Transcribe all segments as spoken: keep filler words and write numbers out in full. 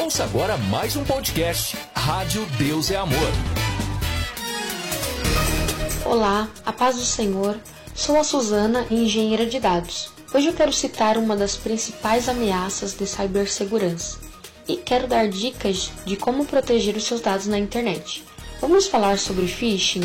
Ouça agora mais um podcast, Rádio Deus é Amor. Olá, a paz do Senhor. Sou a Suzana, engenheira de dados. Hoje eu quero citar uma das principais ameaças de cibersegurança e quero dar dicas de como proteger os seus dados na internet. Vamos falar sobre phishing?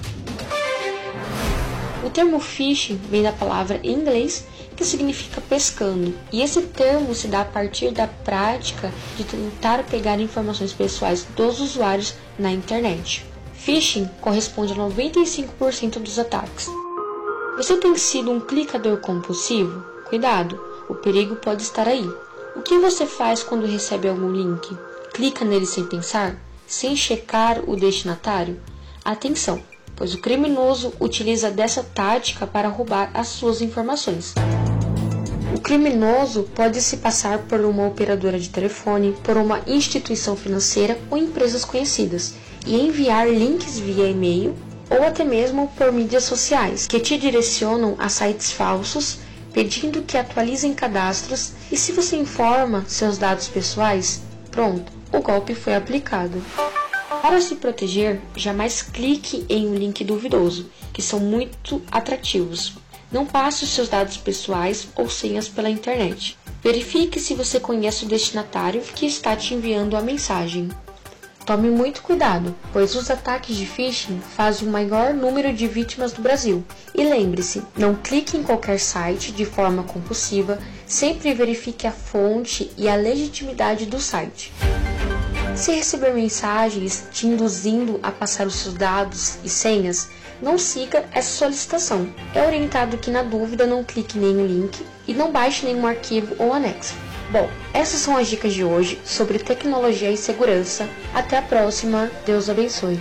O termo phishing vem da palavra em inglês que significa pescando, e esse termo se dá a partir da prática de tentar pegar informações pessoais dos usuários na internet. Phishing corresponde a noventa e cinco por cento dos ataques. Você tem sido um clicador compulsivo? Cuidado, o perigo pode estar aí. O que você faz quando recebe algum link? Clica nele sem pensar? Sem checar o destinatário? Atenção, pois o criminoso utiliza dessa tática para roubar as suas informações. O criminoso pode se passar por uma operadora de telefone, por uma instituição financeira ou empresas conhecidas e enviar links via e-mail ou até mesmo por mídias sociais, que te direcionam a sites falsos, pedindo que atualizem cadastros, e se você informa seus dados pessoais, pronto, o golpe foi aplicado. Para se proteger, jamais clique em um link duvidoso, que são muito atrativos. Não passe os seus dados pessoais ou senhas pela internet. Verifique se você conhece o destinatário que está te enviando a mensagem. Tome muito cuidado, pois os ataques de phishing fazem o maior número de vítimas do Brasil. E lembre-se, não clique em qualquer site de forma compulsiva, sempre verifique a fonte e a legitimidade do site. Se receber mensagens te induzindo a passar os seus dados e senhas, não siga essa solicitação. É orientado que, na dúvida, não clique em nenhum link e não baixe nenhum arquivo ou anexo. Bom, essas são as dicas de hoje sobre tecnologia e segurança. Até a próxima. Deus abençoe.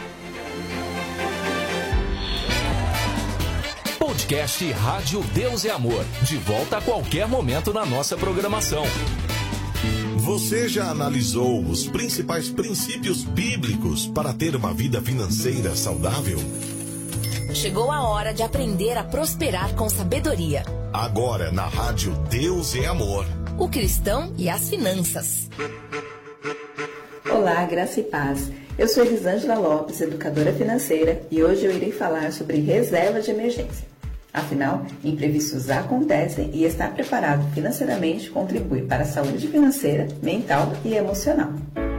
Podcast Rádio Deus é Amor. De volta a qualquer momento na nossa programação. Você já analisou os principais princípios bíblicos para ter uma vida financeira saudável? Chegou a hora de aprender a prosperar com sabedoria. Agora na Rádio Deus é Amor. O cristão e as finanças. Olá, graça e paz. Eu sou Elisângela Lopes, educadora financeira, e hoje eu irei falar sobre reserva de emergência. Afinal, imprevistos acontecem e estar preparado financeiramente contribui para a saúde financeira, mental e emocional.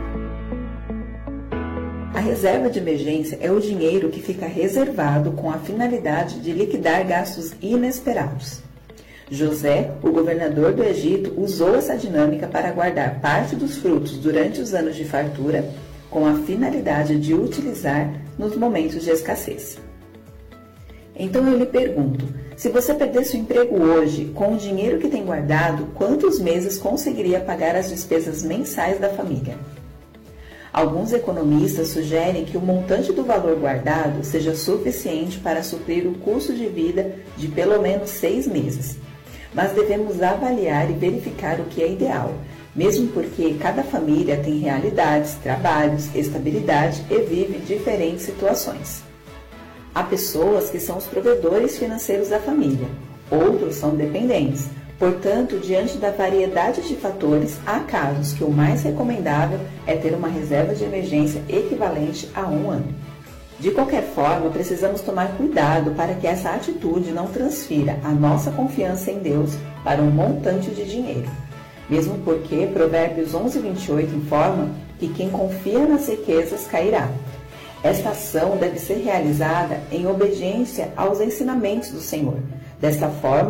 A reserva de emergência é o dinheiro que fica reservado com a finalidade de liquidar gastos inesperados. José, o governador do Egito, usou essa dinâmica para guardar parte dos frutos durante os anos de fartura, com a finalidade de utilizar nos momentos de escassez. Então eu lhe pergunto, se você perdesse o emprego hoje, com o dinheiro que tem guardado, quantos meses conseguiria pagar as despesas mensais da família? Alguns economistas sugerem que o montante do valor guardado seja suficiente para suprir o custo de vida de pelo menos seis meses. Mas devemos avaliar e verificar o que é ideal, mesmo porque cada família tem realidades, trabalhos, estabilidade e vive diferentes situações. Há pessoas que são os provedores financeiros da família, outros são dependentes. Portanto, diante da variedade de fatores, há casos que o mais recomendável é ter uma reserva de emergência equivalente a um ano. De qualquer forma, precisamos tomar cuidado para que essa atitude não transfira a nossa confiança em Deus para um montante de dinheiro. Mesmo porque Provérbios onze, vinte e oito informa que quem confia nas riquezas cairá. Esta ação deve ser realizada em obediência aos ensinamentos do Senhor. Desta forma,